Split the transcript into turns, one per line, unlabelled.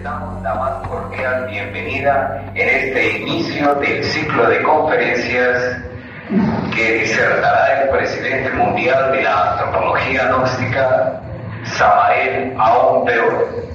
Damos la más cordial bienvenida en este inicio del ciclo de conferencias que disertará el presidente mundial de la antropología gnóstica, Samael Aun Weor.